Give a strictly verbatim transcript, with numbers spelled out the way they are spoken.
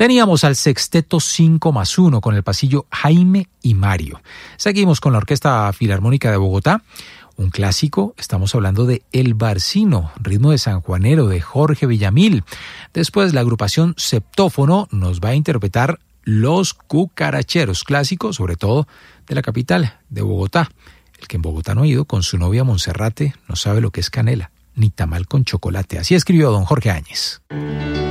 Teníamos al Sexteto cinco más uno con el pasillo Jaime y Mario. Seguimos con la Orquesta Filarmónica de Bogotá. Un clásico, estamos hablando de El Barcino, ritmo de sanjuanero de Jorge Villamil. Después la agrupación Septófono nos va a interpretar Los Cucaracheros, clásico sobre todo de la capital, de Bogotá. El que en Bogotá no ha ido con su novia Monserrate no sabe lo que es canela, ni tamal con chocolate. Así escribió don Jorge Áñez.